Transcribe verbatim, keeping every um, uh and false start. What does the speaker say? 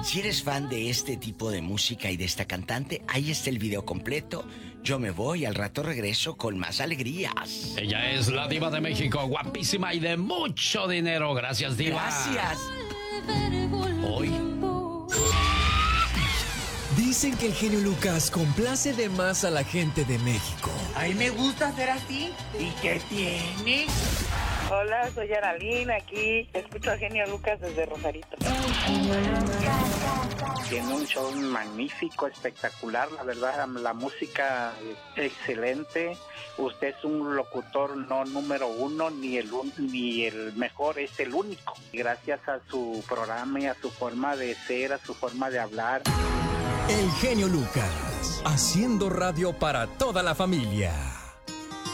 Si eres fan de este tipo de música y de esta cantante, ahí está el video completo. Yo me voy, al rato regreso con más alegrías. Ella es la diva de México, guapísima y de mucho dinero. Gracias, diva. Gracias. Hoy. Dicen que el genio Lucas complace de más a la gente de México. A mí me gusta ser así. ¿Y qué tiene? Hola, soy Aralín, aquí escucho a Genio Lucas desde Rosarito. Tiene un show magnífico, espectacular, la verdad, la música excelente. Usted es un locutor no número uno, ni el, ni el mejor, es el único. Gracias a su programa y a su forma de ser, a su forma de hablar. El genio Lucas, haciendo radio para toda la familia.